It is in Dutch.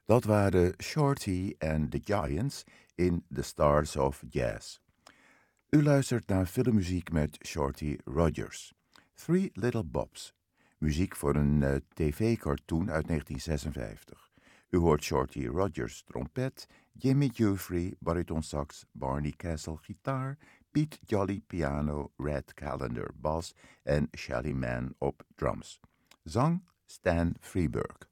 Dat waren Shorty en The Giants in The Stars of Jazz. U luistert naar filmmuziek met Shorty Rogers. Three Little Bobs. Muziek voor een tv-cartoon uit 1956. U hoort Shorty Rogers trompet, Jimmy Geoffrey baritonsax, Barney Castle gitaar, Pete Jolly piano, Red Callender bas en Shelly Manne op drums. Zang Stan Freberg.